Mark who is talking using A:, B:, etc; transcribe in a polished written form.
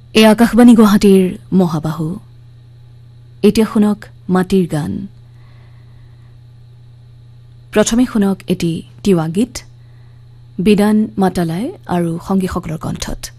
A: এই আকাশবাণী গুৱাহাটীৰ মহাবাহু এতিয়া শুনক মাটিৰ গান প্ৰথমে শুনক এটি তিৱা গীত বিদান মাতালাই আৰু সংগীসকলৰ কণ্ঠত